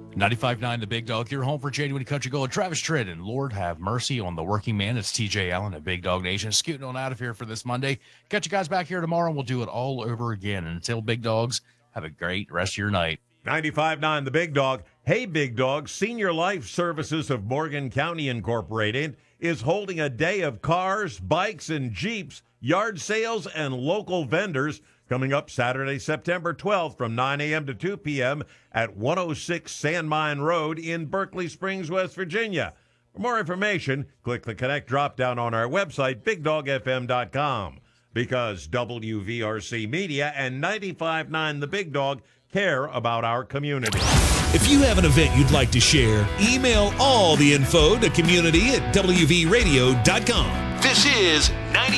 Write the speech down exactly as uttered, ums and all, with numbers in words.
ninety-five point nine The Big Dog, your home for genuine country gold. Travis Tritt and Lord have mercy on the working man. It's T J Allen at Big Dog Nation, scooting on out of here for this Monday. Catch you guys back here tomorrow, and we'll do it all over again. And until Big Dogs, have a great rest of your night. ninety-five point nine The Big Dog. Hey, Big Dog, Senior Life Services of Morgan County Incorporated is holding a day of cars, bikes, and Jeeps, yard sales, and local vendors coming up Saturday, September twelfth from nine a.m. to two p.m. at one oh six Sandmine Road in Berkeley Springs, West Virginia. For more information, click the Connect drop-down on our website, big dog f m dot com, because W V R C Media and ninety-five point nine The Big Dog care about our community. If you have an event you'd like to share, email all the info to community at w v radio dot com. This is ninety.